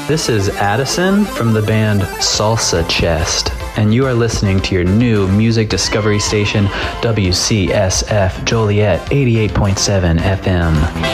This is Addison from the band Salsa Chest, and you are listening to your new music discovery station, WCSF Joliet 88.7 FM.